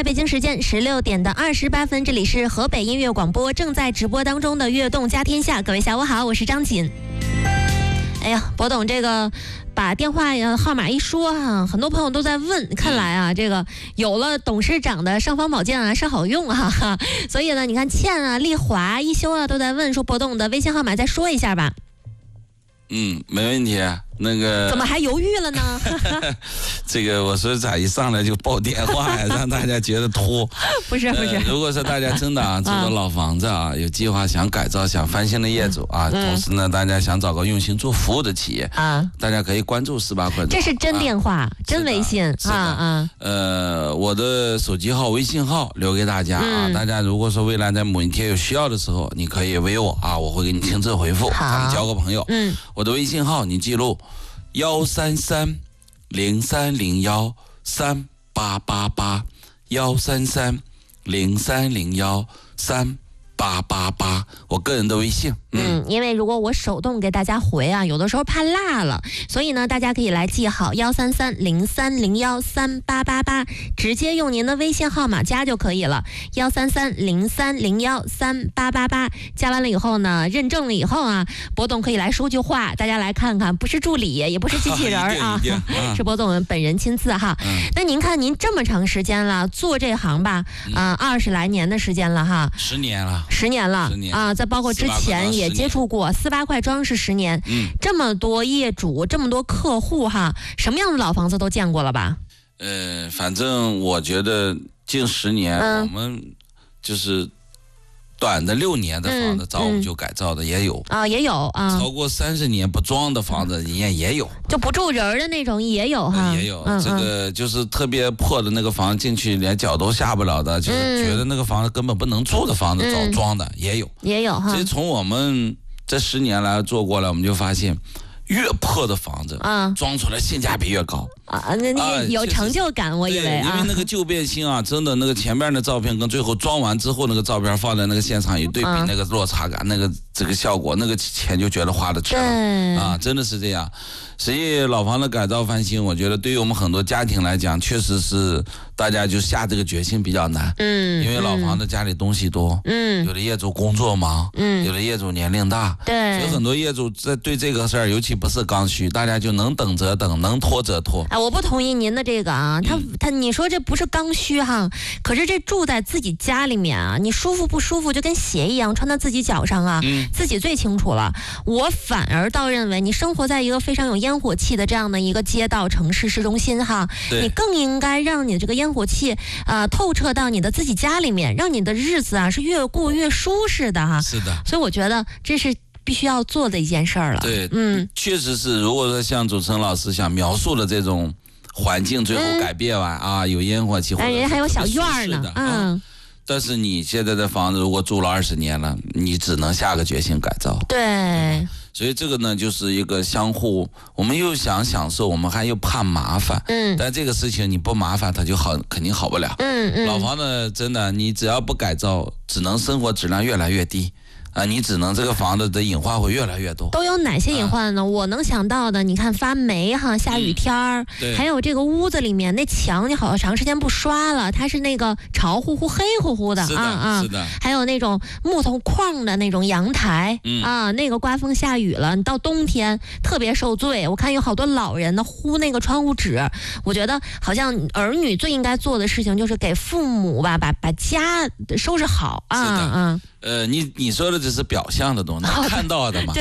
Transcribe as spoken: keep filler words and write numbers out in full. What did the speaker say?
在北京时间十六点的二十八分，这里是河北音乐广播正在直播当中的悦动家天下。各位下午好，我是张锦。哎呀，博董这个把电话号码一说啊，很多朋友都在问，看来啊，这个有了董事长的尚方宝剑啊是好用啊，哈。所以呢，你看倩啊、丽华、一休啊都在问说，博董的微信号码再说一下吧。 嗯，没问题。那个怎么还犹豫了呢？ 这个我说咋一上来就报电话呀，让大家觉得拖。 不是不是、 呃，如果说大家真的啊住的老房子啊，有计划想改造、想翻新的业主啊，嗯、同时呢，大家想找个用心做服务的企业啊，大家可以关注十八块。 这是真电话、啊、真微信啊啊。 呃，我的手机号、微信号留给大家啊，嗯、大家如果说未来在某一天有需要的时候，你可以微我啊，我会给你亲自回复，咱们交个朋友。嗯，我的微信号你记录。幺三三零三零幺三八八八，幺三三零三零幺三八八八，我个人的微信。 嗯，因为如果我手动给大家回啊，有的时候怕落了，所以呢，大家可以来记好幺三三零三零幺三八八八，直接用您的微信号码加就可以了。幺三三零三零幺三八八八，加完了以后呢，认证了以后啊，博总可以来说句话，大家来看看，不是助理，也不是机器人啊，啊是博总本人亲自哈。嗯、那您看，您这么长时间了，做这行吧，啊、呃，二十来年的时间了哈， 十年了， 十年了， 十年啊，再包括之前也。也接触过四八块装饰十年，嗯，这么多业主，这么多客户哈，什么样的老房子都见过了吧？ 呃，反正我觉得近十年、嗯、我们就是短的六年的房子，找我们就改造的也有啊、 嗯嗯哦，也有啊， 超过三十年不装的房子也也有， 就不住人的那种也有哈， 也有、嗯、这个就是特别破的那个房进去连脚都下不了的，就是觉得那个房子根本不能住的房子找装的、嗯、也有， 也有哈。 所以从我们这十年来做过来，我们就发现。越破的房子，啊，装出来性价比越高啊，那那有成就感，我以为啊， 因为那个旧变新啊，真的那个前面的照片跟最后装完之后那个照片放在那个现场一对比，啊、那个落差感，那个这个效果，那个钱就觉得花的值了啊，真的是这样。所以老房子改造翻新，我觉得对于我们很多家庭来讲，确实是大家就下这个决心比较难，嗯，因为老房子家里东西多，嗯，有的业主工作忙，嗯，有的业主年龄大，对，所以很多业主在对这个事儿，尤其不是刚需，大家就能等则等，能拖则拖。 哎，我不同意您的这个啊，他、嗯、他你说这不是刚需哈，可是这住在自己家里面啊，你舒服不舒服就跟鞋一样穿在自己脚上啊，嗯、自己最清楚了。我反而倒认为，你生活在一个非常有烟火气的这样的一个街道城市市中心哈，你更应该让你这个烟火气啊、呃、透彻到你的自己家里面，让你的日子啊是越过越舒适的哈。 是的， 所以我觉得这是必须要做的一件事儿了。 对，嗯，确实是。如果说像主持人老师想描述的这种环境，最后改变完、嗯、啊，有烟火气， 哎，人还有小院呢，嗯、啊。 但是你现在的房子如果住了二十年了，你只能下个决心改造。 对。嗯， 所以这个呢，就是一个相互，我们又想享受，我们还又怕麻烦。嗯。但这个事情你不麻烦，它就好，肯定好不了。嗯嗯。老房子真的，你只要不改造，只能生活质量越来越低。啊，你只能这个房子的隐患会越来越多。 都有哪些隐患呢？啊、我能想到的，你看发霉哈，下雨天儿、嗯，还有这个屋子里面那墙，你好长时间不刷了，它是那个潮乎乎、黑乎乎的， 是的啊啊， 是的。 还有那种木头框的那种阳台，嗯、啊，那个刮风下雨了，你到冬天特别受罪。我看有好多老人呢糊那个窗户纸，我觉得好像儿女最应该做的事情就是给父母吧，把把家收拾好啊啊。 呃，你你说的只是表象的东西，看到的嘛。